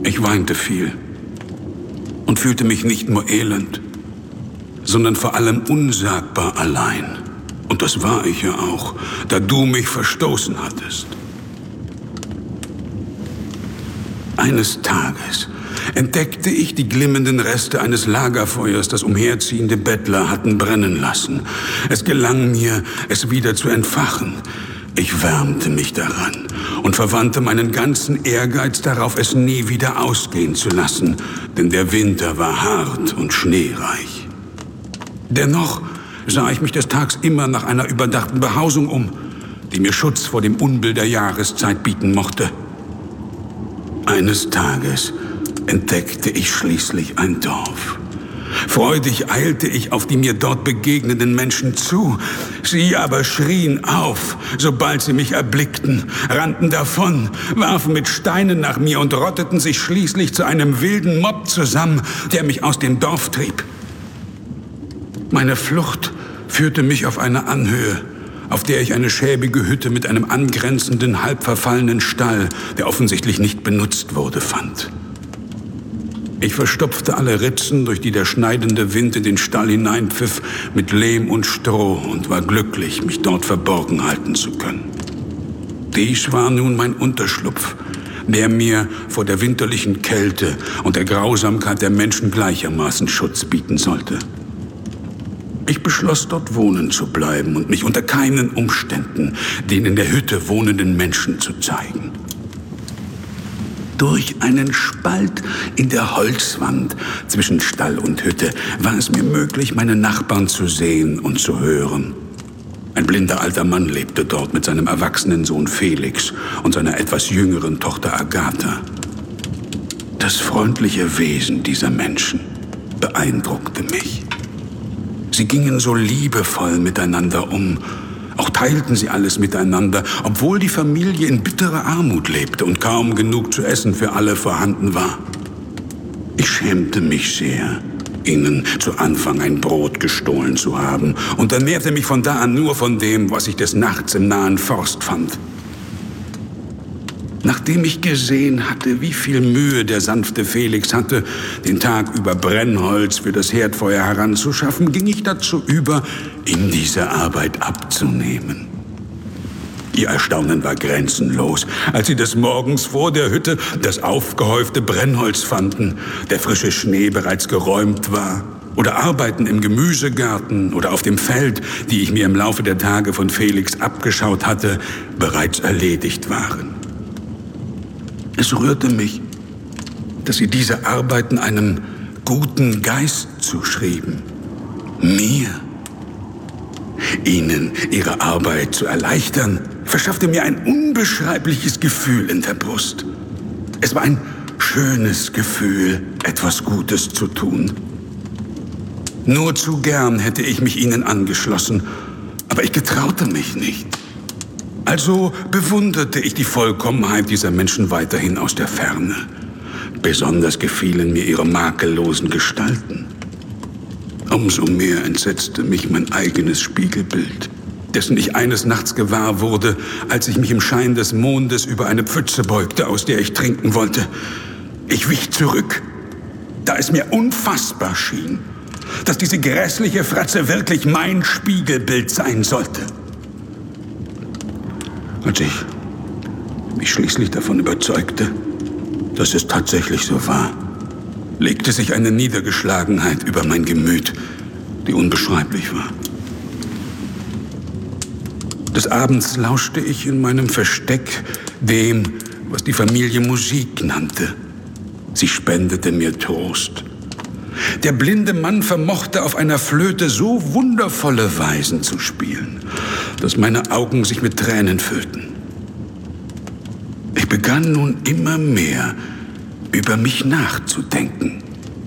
Ich weinte viel und fühlte mich nicht nur elend, sondern vor allem unsagbar allein. Und das war ich ja auch, da du mich verstoßen hattest. Eines Tages entdeckte ich die glimmenden Reste eines Lagerfeuers, das umherziehende Bettler hatten brennen lassen. Es gelang mir, es wieder zu entfachen. Ich wärmte mich daran und verwandte meinen ganzen Ehrgeiz darauf, es nie wieder ausgehen zu lassen, denn der Winter war hart und schneereich. Dennoch sah ich mich des Tags immer nach einer überdachten Behausung um, die mir Schutz vor dem Unbill der Jahreszeit bieten mochte. Eines Tages entdeckte ich schließlich ein Dorf. Freudig eilte ich auf die mir dort begegnenden Menschen zu. Sie aber schrien auf, sobald sie mich erblickten, rannten davon, warfen mit Steinen nach mir und rotteten sich schließlich zu einem wilden Mob zusammen, der mich aus dem Dorf trieb. Meine Flucht führte mich auf eine Anhöhe, auf der ich eine schäbige Hütte mit einem angrenzenden, halb verfallenen Stall, der offensichtlich nicht benutzt wurde, fand. Ich verstopfte alle Ritzen, durch die der schneidende Wind in den Stall hineinpfiff, mit Lehm und Stroh und war glücklich, mich dort verborgen halten zu können. Dies war nun mein Unterschlupf, der mir vor der winterlichen Kälte und der Grausamkeit der Menschen gleichermaßen Schutz bieten sollte. Ich beschloss, dort wohnen zu bleiben und mich unter keinen Umständen den in der Hütte wohnenden Menschen zu zeigen. Durch einen Spalt in der Holzwand zwischen Stall und Hütte war es mir möglich, meine Nachbarn zu sehen und zu hören. Ein blinder alter Mann lebte dort mit seinem erwachsenen Sohn Felix und seiner etwas jüngeren Tochter Agatha. Das freundliche Wesen dieser Menschen beeindruckte mich. Sie gingen so liebevoll miteinander um. Auch teilten sie alles miteinander, obwohl die Familie in bitterer Armut lebte und kaum genug zu essen für alle vorhanden war. Ich schämte mich sehr, ihnen zu Anfang ein Brot gestohlen zu haben und ernährte mich von da an nur von dem, was ich des Nachts im nahen Forst fand. Nachdem ich gesehen hatte, wie viel Mühe der sanfte Felix hatte, den Tag über Brennholz für das Herdfeuer heranzuschaffen, ging ich dazu über, ihm diese Arbeit abzunehmen. Ihr Erstaunen war grenzenlos, als sie des Morgens vor der Hütte das aufgehäufte Brennholz fanden, der frische Schnee bereits geräumt war, oder Arbeiten im Gemüsegarten oder auf dem Feld, die ich mir im Laufe der Tage von Felix abgeschaut hatte, bereits erledigt waren. Es rührte mich, dass sie diese Arbeiten einem guten Geist zuschrieben. Mir. Ihnen ihre Arbeit zu erleichtern, verschaffte mir ein unbeschreibliches Gefühl in der Brust. Es war ein schönes Gefühl, etwas Gutes zu tun. Nur zu gern hätte ich mich ihnen angeschlossen, aber ich getraute mich nicht. Also bewunderte ich die Vollkommenheit dieser Menschen weiterhin aus der Ferne. Besonders gefielen mir ihre makellosen Gestalten. Umso mehr entsetzte mich mein eigenes Spiegelbild, dessen ich eines Nachts gewahr wurde, als ich mich im Schein des Mondes über eine Pfütze beugte, aus der ich trinken wollte. Ich wich zurück, da es mir unfassbar schien, dass diese grässliche Fratze wirklich mein Spiegelbild sein sollte. Als ich mich schließlich davon überzeugte, dass es tatsächlich so war, legte sich eine Niedergeschlagenheit über mein Gemüt, die unbeschreiblich war. Des Abends lauschte ich in meinem Versteck dem, was die Familie Musik nannte. Sie spendete mir Trost. Der blinde Mann vermochte auf einer Flöte so wundervolle Weisen zu spielen, dass meine Augen sich mit Tränen füllten. Ich begann nun immer mehr über mich nachzudenken.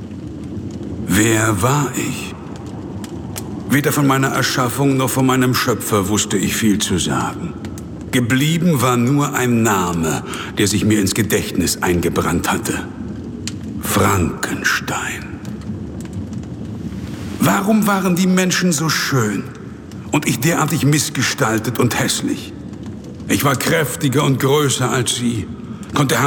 Wer war ich? Weder von meiner Erschaffung noch von meinem Schöpfer wusste ich viel zu sagen. Geblieben war nur ein Name, der sich mir ins Gedächtnis eingebrannt hatte. Frankenstein. Warum waren die Menschen so schön und ich derartig missgestaltet und hässlich? Ich war kräftiger und größer als sie, konnte